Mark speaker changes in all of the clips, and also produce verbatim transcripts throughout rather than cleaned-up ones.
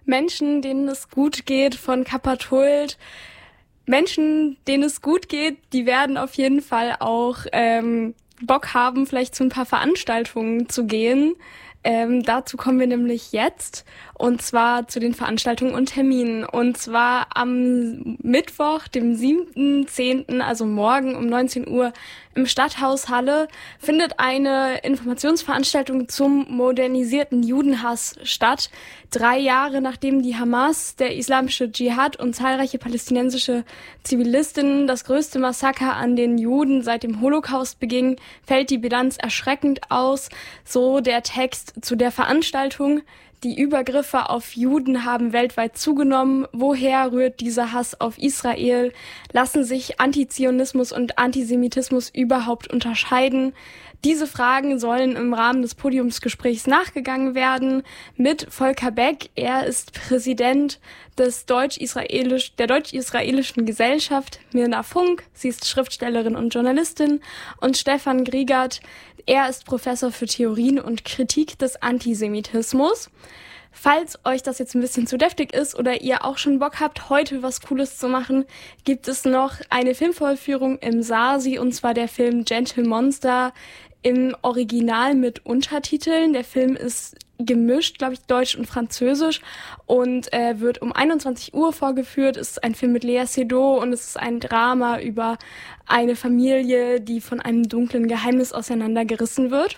Speaker 1: Menschen, denen es gut geht, von Kappert-Hult. Menschen, denen es gut geht, die werden auf jeden Fall auch ähm, Bock haben, vielleicht zu ein paar Veranstaltungen zu gehen. Ähm, dazu kommen wir nämlich jetzt, und zwar zu den Veranstaltungen und Terminen. Und zwar am Mittwoch, dem siebten zehnten, also morgen um neunzehn Uhr im Stadthaus Halle, findet eine Informationsveranstaltung zum modernisierten Judenhass statt. Drei Jahre nachdem die Hamas, der islamische Dschihad und zahlreiche palästinensische Zivilistinnen das größte Massaker an den Juden seit dem Holocaust begingen, fällt die Bilanz erschreckend aus. So der Text zu der Veranstaltung. Die Übergriffe auf Juden haben weltweit zugenommen. Woher rührt dieser Hass auf Israel? Lassen sich Antizionismus und Antisemitismus überhaupt unterscheiden? Diese Fragen sollen im Rahmen des Podiumsgesprächs nachgegangen werden mit Volker Beck. Er ist Präsident des Deutsch-Israelisch, der Deutsch-Israelischen Gesellschaft, Mirna Funk. Sie ist Schriftstellerin und Journalistin. Und Stefan Griegert. Er ist Professor für Theorien und Kritik des Antisemitismus. Falls euch das jetzt ein bisschen zu deftig ist oder ihr auch schon Bock habt, heute was Cooles zu machen, gibt es noch eine Filmvorführung im Sasi, und zwar der Film Gentle Monster im Original mit Untertiteln. Der Film ist gemischt, glaube ich, Deutsch und Französisch, und äh, wird um einundzwanzig Uhr vorgeführt. Es ist ein Film mit Lea Seydoux und es ist ein Drama über eine Familie, die von einem dunklen Geheimnis auseinandergerissen wird.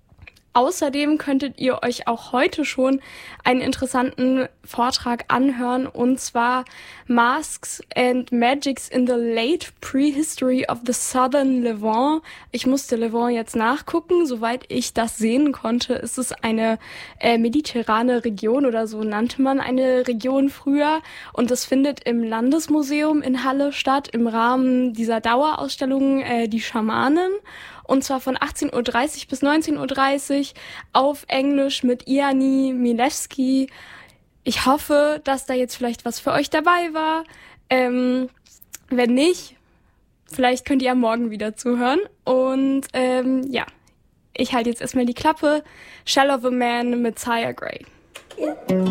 Speaker 1: Außerdem könntet ihr euch auch heute schon einen interessanten Vortrag anhören, und zwar Masks and Magics in the Late Prehistory of the Southern Levant. Ich musste Levant jetzt nachgucken. Soweit ich das sehen konnte, ist es eine äh, mediterrane Region, oder so nannte man eine Region früher. Und das findet im Landesmuseum in Halle statt, im Rahmen dieser Dauerausstellung äh, Die Schamanen. Und zwar von achtzehn Uhr dreißig bis neunzehn Uhr dreißig auf Englisch mit Iani Milewski. Ich hoffe, dass da jetzt vielleicht was für euch dabei war. Ähm, wenn nicht, vielleicht könnt ihr am Morgen wieder zuhören. Und ähm, ja, ich halte jetzt erstmal die Klappe. Shell of a Man mit Messiah Gray. Ja.